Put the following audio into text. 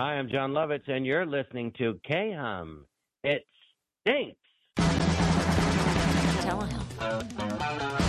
Hi, I'm John Lovitz, and you're listening to K-Hum. It stinks. Telehealth.